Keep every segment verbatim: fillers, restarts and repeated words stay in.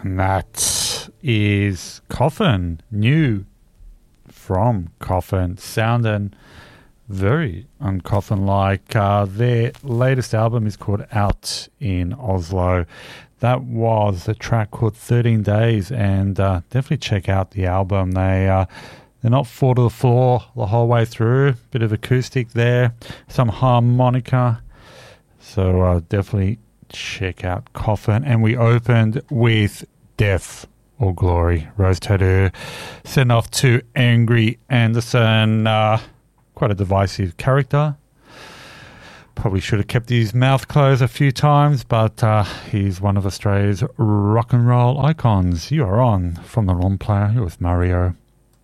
And that is Coffin, new from Coffin, sounding very uncoffin-like. Uh, their latest album is called Out in Oslo. That was a track called thirteen days, and uh, definitely check out the album. They, uh, they're not four to the floor the whole way through. Bit of acoustic there, some harmonica. So uh, definitely check out Coffin. And we opened with Death or Glory, Rose Tattoo, sent off to Angry Anderson. Uh, quite a divisive character. Probably should have kept his mouth closed a few times, but uh, he's one of Australia's rock and roll icons. You are on From the Wrong Player. You're with Mario.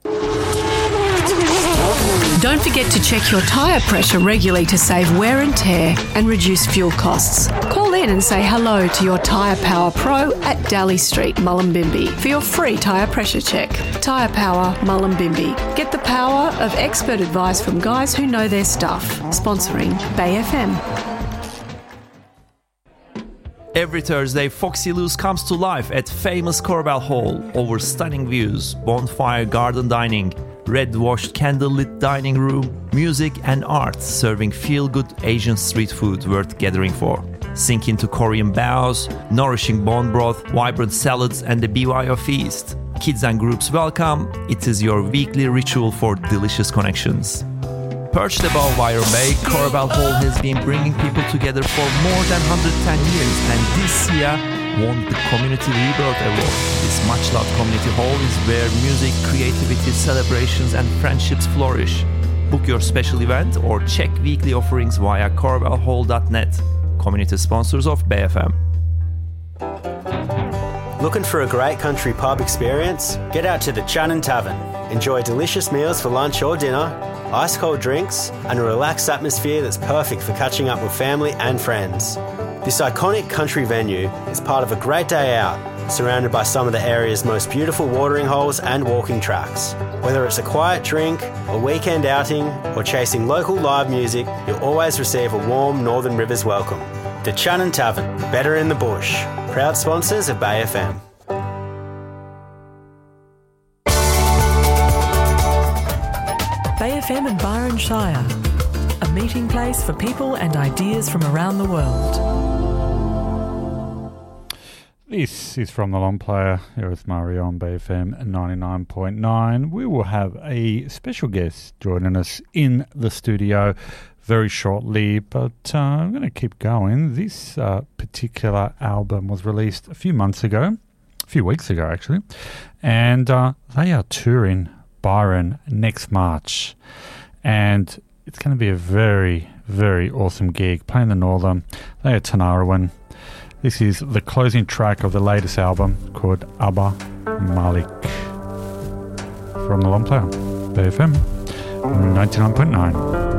Don't forget to check your tyre pressure regularly to save wear and tear and reduce fuel costs. Call in and say hello to your Tyre Power Pro at Daly Street, Mullumbimby for your free tyre pressure check. Tyre Power, Mullumbimby. Get the power of expert advice from guys who know their stuff. Sponsoring Bay F M. Every Thursday, Foxy Loose comes to life at famous Corbell Hall. Over stunning views, bonfire garden dining, red-washed candlelit dining room, music and art serving feel-good Asian street food worth gathering for. Sink into Korean bows, nourishing bone broth, vibrant salads and the B Y O feast. Kids and groups welcome. It is your weekly ritual for delicious connections. Perched above Byron Bay, Corbell Hall has been bringing people together for more than one hundred ten years, and this year won the Community Rebirth Award. This much-loved community hall is where music, creativity, celebrations and friendships flourish. Book your special event or check weekly offerings via corbell hall dot net. Community sponsors of Bay F M. Looking for a great country pub experience? Get out to the Channon Tavern. Enjoy delicious meals for lunch or dinner, ice-cold drinks, and a relaxed atmosphere that's perfect for catching up with family and friends. This iconic country venue is part of a great day out, surrounded by some of the area's most beautiful watering holes and walking tracks. Whether it's a quiet drink, a weekend outing, or chasing local live music, you'll always receive a warm Northern Rivers welcome. The Channon Tavern, better in the bush. Proud sponsors of Bay F M. Bay F M and Byron Shire, a meeting place for people and ideas from around the world. This is From the Long Player, here with Mario on Bay F M ninety-nine point nine. We will have a special guest joining us in the studio very shortly, but uh, I'm going to keep going. This uh, particular album was released a few months ago, a few weeks ago actually, and uh, they are touring Byron next March, and it's going to be a very, very awesome gig, playing the Northern. They are Tanarawan. This is the closing track of the latest album called Abba Malik. From the Long Player, Bay F M ninety-nine point nine.